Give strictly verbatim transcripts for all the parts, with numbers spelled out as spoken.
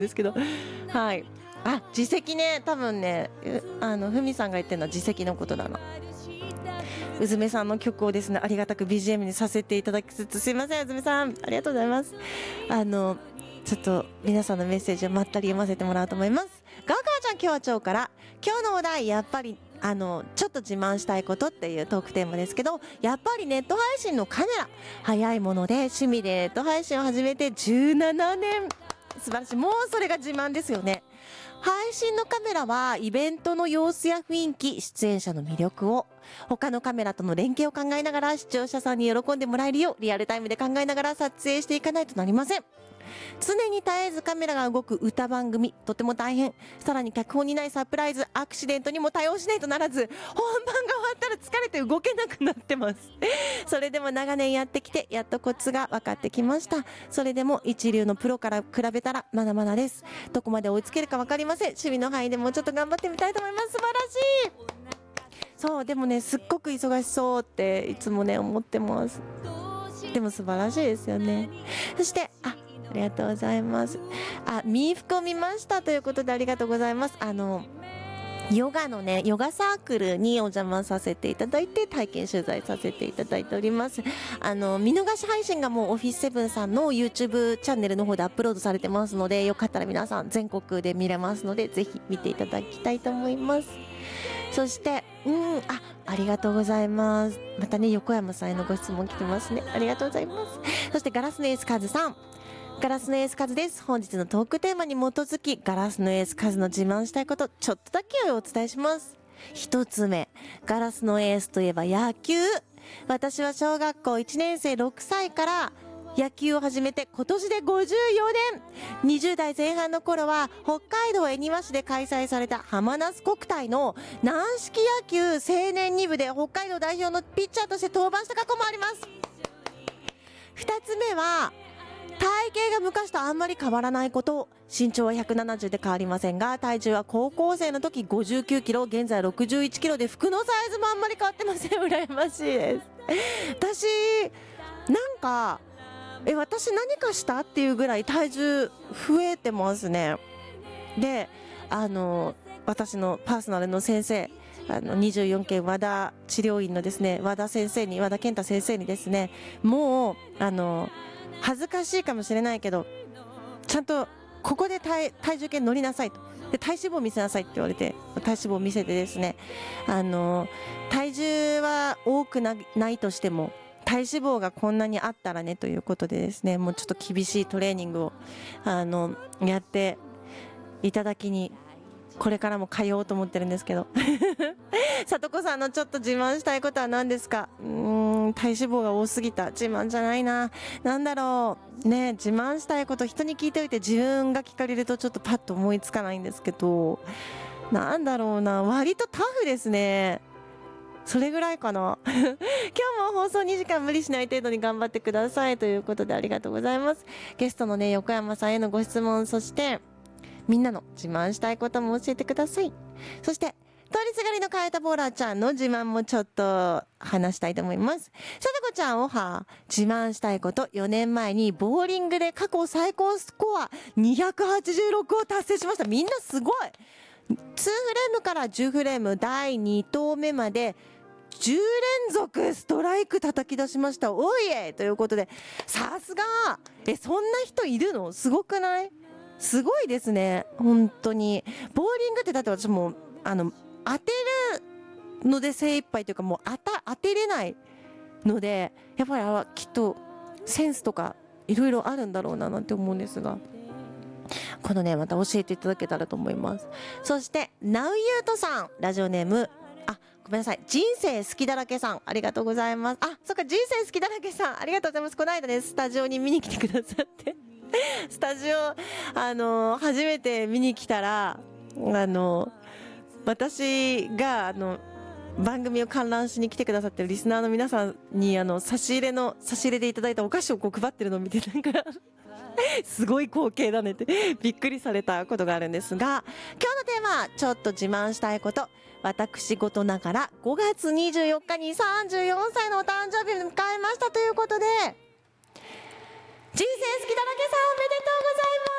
ですけど、はい。あ、自責ね、多分ね、あのふみさんが言ってるのは自責のことだな。うずめさんの曲をですね、ありがたく ビージーエム にさせていただきつつ、すいません、うずめさん、ありがとうございます。あの、ちょっと皆さんのメッセージをまったり読ませてもらおうと思います。ガーガーちゃん今日は超から、今日のお題、やっぱり、あの、ちょっと自慢したいことっていうトークテーマですけど、やっぱりネット配信のカメラ、早いもので趣味でネット配信を始めてじゅうななねん。素晴らしい。もうそれが自慢ですよね。配信のカメラはイベントの様子や雰囲気、出演者の魅力を他のカメラとの連携を考えながら視聴者さんに喜んでもらえるようリアルタイムで考えながら撮影していかないとなりません。常に絶えずカメラが動く歌番組、とても大変。さらに脚本にないサプライズ、アクシデントにも対応しないとならず、本番が終わったら疲れて動けなくなってます。それでも長年やってきて、やっとコツが分かってきました。それでも一流のプロから比べたらまだまだです。どこまで追いつけるか分かりません。趣味の範囲でもうちょっと頑張ってみたいと思います。素晴らしい。そう、でもね、すっごく忙しそうっていつもね、思ってます。でも素晴らしいですよね。そして、あ、ありがとうございます。あ、ミーフクを見ましたということでありがとうございます。あの、ヨガのね、ヨガサークルにお邪魔させていただいて体験取材させていただいております。あの、見逃し配信がもうオフィスセブンさんの YouTube チャンネルの方でアップロードされてますので、よかったら皆さん全国で見れますので、ぜひ見ていただきたいと思います。そして、うん、あ、ありがとうございます。またね、横山さんへのご質問来てますね。ありがとうございます。そして、ガラスのエースカズさん。ガラスのエースカズです。本日のトークテーマに基づき、ガラスのエースカズの自慢したいこと、ちょっとだけお伝えします。一つ目、ガラスのエースといえば野球。私は小学校いちねん生ろくさいから野球を始めて今年でごじゅうよねん。にじゅう代前半の頃は北海道恵庭市で開催された浜那須国体の軟式野球青年に部で北海道代表のピッチャーとして登板した過去もあります。二つ目は、体型が昔とあんまり変わらないこと。身長はひゃくななじゅうで変わりませんが、体重は高校生の時ごじゅうきゅうキロ、現在ろくじゅういちキロで服のサイズもあんまり変わってません。羨ましいです。私、なんか、え、私何かしたっていうぐらい体重増えてますね。で、あの、私のパーソナルの先生、あのにじゅうよんけん和田治療院のですね、和田先生に、和田健太先生にですね、もう、あの、恥ずかしいかもしれないけど、ちゃんとここで 体, 体重計乗りなさいと。で、体脂肪を見せなさいって言われて、体脂肪を見せてですね、あの、体重は多く な, ないとしても、体脂肪がこんなにあったらねということでですね、もうちょっと厳しいトレーニングを、あの、やっていただきに、これからも通おうと思ってるんですけど。さとこさんのちょっと自慢したいことは何ですか？うーん、体脂肪が多すぎた。自慢じゃないな。なんだろう。ね、自慢したいこと人に聞いておいて自分が聞かれるとちょっとパッと思いつかないんですけど、なんだろうな。割とタフですね。それぐらいかな。今日も放送にじかん無理しない程度に頑張ってくださいということでありがとうございます。ゲストのね、横山さんへのご質問、そしてみんなの自慢したいことも教えてください。そして通りすがりのカエタボーラーちゃんの自慢もちょっと話したいと思います。さとこちゃん、おは自慢したいこと、よねんまえにボーリングで過去最高スコアにひゃくはちじゅうろくを達成しました。みんなすごい。にフレームからじゅうフレームだいに投目までじゅう連続ストライク叩き出しました。おいえということで、さすが。え、そんな人いるの？すごくない？すごいですね。本当に。ボーリングってだって私も、あの、当てるので精一杯というかもう当た、当てれないので、やっぱりあきっとセンスとかいろいろあるんだろうななんて思うんですが、このね、また教えていただけたらと思います。そして、ナウユートさん、ラジオネーム、あ、ごめんなさい。人生好きだらけさん、ありがとうございます。あ、そっか、人生好きだらけさん、ありがとうございます。この間ね、スタジオに見に来てくださって。スタジオ、あの、初めて見に来たら、あの、私が、あの、番組を観覧しに来てくださってるリスナーの皆さんに、あの、差し入れの、差し入れでいただいたお菓子をこう配ってるのを見て、なんか、すごい光景だねって、びっくりされたことがあるんですが、今日のテーマ、ちょっと自慢したいこと、私事ながらごがつにじゅうよっかにさんじゅうよんさいのお誕生日を迎えましたということで、人生好きだらけさんおめでとうございます。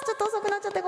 ちょっと遅くなっちゃって